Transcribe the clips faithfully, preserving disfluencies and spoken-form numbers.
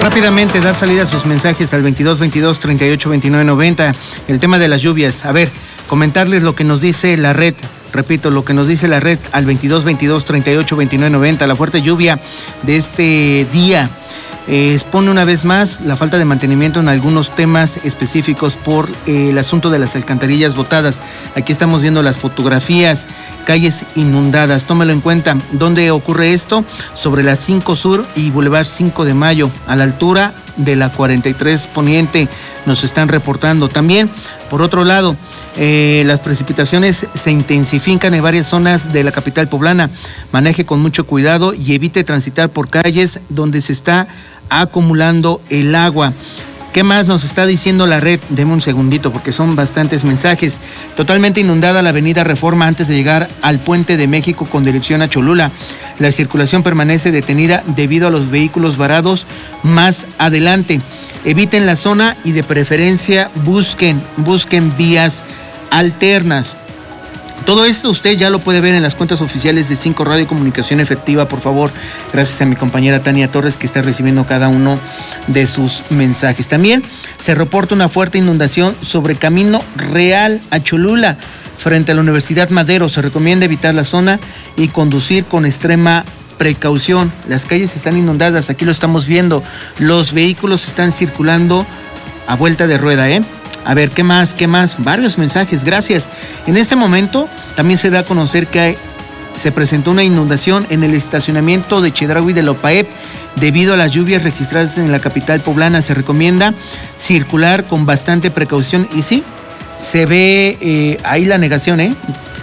rápidamente dar salida a sus mensajes al veintidós veintidós treinta y ocho veintinueve noventa. El tema de las lluvias. A ver, comentarles lo que nos dice la red. Repito, lo que nos dice la red al veintidós veintidós treinta y ocho veintinueve noventa. La fuerte lluvia de este día eh, expone una vez más la falta de mantenimiento en algunos temas específicos por eh, el asunto de las alcantarillas botadas. Aquí estamos viendo las fotografías, calles inundadas. Tómelo en cuenta. ¿Dónde ocurre esto? Sobre la cinco Sur y Boulevard cinco de Mayo, a la altura de la cuarenta y tres Poniente, nos están reportando. También, por otro lado, eh, las precipitaciones se intensifican en varias zonas de la capital poblana. Maneje con mucho cuidado y evite transitar por calles donde se está acumulando el agua. ¿Qué más nos está diciendo la red? Deme un segundito porque son bastantes mensajes. Totalmente inundada la avenida Reforma antes de llegar al Puente de México con dirección a Cholula. La circulación permanece detenida debido a los vehículos varados más adelante. Eviten la zona y de preferencia busquen, busquen vías alternas. Todo esto usted ya lo puede ver en las cuentas oficiales de cinco Radio Comunicación Efectiva, por favor. Gracias a mi compañera Tania Torres, que está recibiendo cada uno de sus mensajes. También se reporta una fuerte inundación sobre Camino Real a Cholula, frente a la Universidad Madero. Se recomienda evitar la zona y conducir con extrema precaución. Las calles están inundadas, aquí lo estamos viendo. Los vehículos están circulando a vuelta de rueda, ¿eh? A ver, ¿qué más? ¿Qué más? Varios mensajes, gracias. En este momento también se da a conocer que hay, se presentó una inundación en el estacionamiento de Chedraui de la OPAEP debido a las lluvias registradas en la capital poblana. Se recomienda circular con bastante precaución y sí, se ve eh, ahí la negación, ¿eh?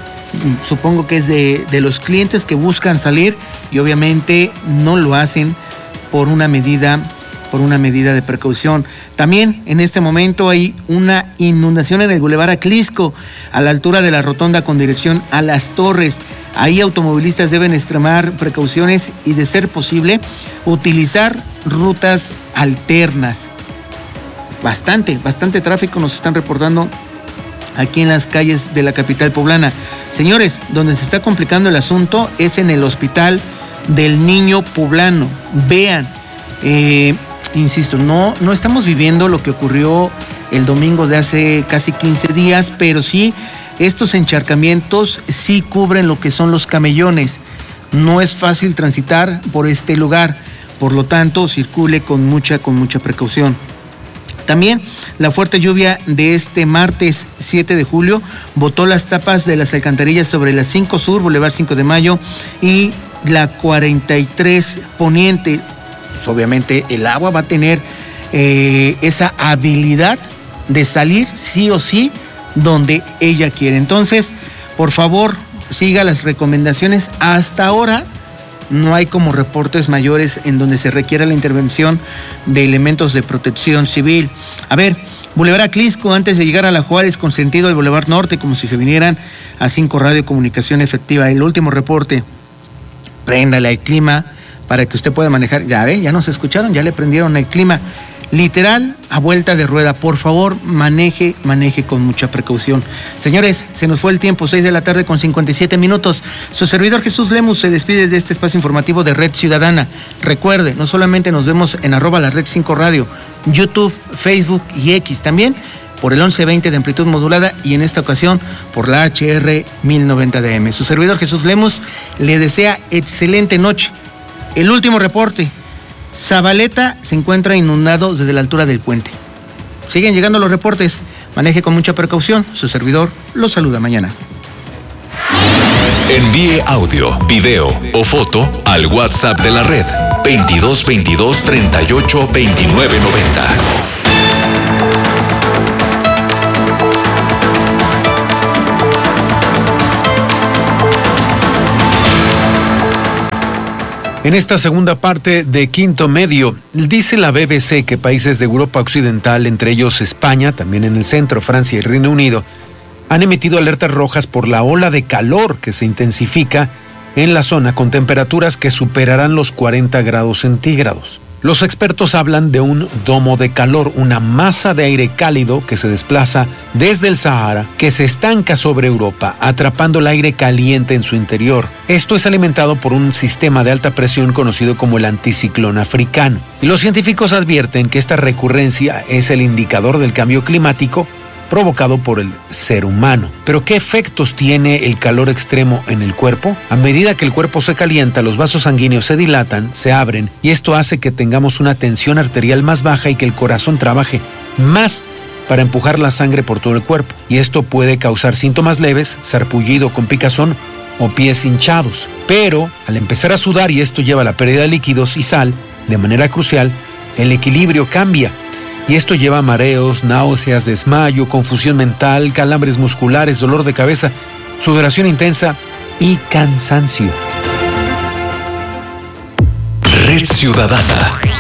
Supongo que es de, de los clientes que buscan salir y obviamente no lo hacen por una medida por una medida de precaución. También en este momento hay una inundación en el Boulevard Aclisco, a la altura de la rotonda con dirección a Las Torres. Ahí automovilistas deben extremar precauciones y, de ser posible, utilizar rutas alternas. Bastante, bastante tráfico nos están reportando aquí en las calles de la capital poblana. Señores, donde se está complicando el asunto es en el Hospital del Niño Poblano. Vean, eh, insisto, no, no estamos viviendo lo que ocurrió el domingo de hace casi quince días, pero sí, estos encharcamientos sí cubren lo que son los camellones. No es fácil transitar por este lugar, por lo tanto, circule con mucha, con mucha precaución. También la fuerte lluvia de este martes siete de julio botó las tapas de las alcantarillas sobre la cinco Sur, Boulevard cinco de Mayo y la cuarenta y tres Poniente. Obviamente el agua va a tener eh, esa habilidad de salir sí o sí donde ella quiere. Entonces, por favor, siga las recomendaciones. Hasta ahora no hay como reportes mayores en donde se requiera la intervención de elementos de protección civil. A ver, Boulevard Aclisco, antes de llegar a la Juárez con sentido al Boulevard Norte, como si se vinieran a cinco Radio Comunicación Efectiva. El último reporte, préndale al clima para que usted pueda manejar. Ya ve, ya nos escucharon, ya le prendieron el clima. Literal, a vuelta de rueda. Por favor, maneje, maneje con mucha precaución. Señores, se nos fue el tiempo, seis de la tarde con cincuenta y siete minutos. Su servidor Jesús Lemus se despide de este espacio informativo de Red Ciudadana. Recuerde, no solamente nos vemos en arroba la Red cinco Radio, YouTube, Facebook y X, también por el once veinte de amplitud modulada y en esta ocasión por la H R mil noventa D M. Su servidor Jesús Lemus le desea excelente noche. El último reporte. Zabaleta se encuentra inundado desde la altura del puente. Siguen llegando los reportes. Maneje con mucha precaución. Su servidor lo saluda mañana. Envíe audio, video o foto al WhatsApp de la red veintidós veintidós treinta y ocho veintinueve noventa. En esta segunda parte de Quinto Medio, dice la B B C que países de Europa Occidental, entre ellos España, también en el centro, Francia y Reino Unido, han emitido alertas rojas por la ola de calor que se intensifica en la zona con temperaturas que superarán los cuarenta grados centígrados. Los expertos hablan de un domo de calor, una masa de aire cálido que se desplaza desde el Sahara, que se estanca sobre Europa, atrapando el aire caliente en su interior. Esto es alimentado por un sistema de alta presión conocido como el anticiclón africano. Y los científicos advierten que esta recurrencia es el indicador del cambio climático provocado por el ser humano. Pero ¿qué efectos tiene el calor extremo en el cuerpo? A medida que el cuerpo se calienta, los vasos sanguíneos se dilatan, se abren, y esto hace que tengamos una tensión arterial más baja y que el corazón trabaje más para empujar la sangre por todo el cuerpo. Y esto puede causar síntomas leves, sarpullido con picazón o pies hinchados. Pero al empezar a sudar, y esto lleva a la pérdida de líquidos y sal, de manera crucial, el equilibrio cambia. Y esto lleva a mareos, náuseas, desmayo, confusión mental, calambres musculares, dolor de cabeza, sudoración intensa y cansancio. Red Ciudadana.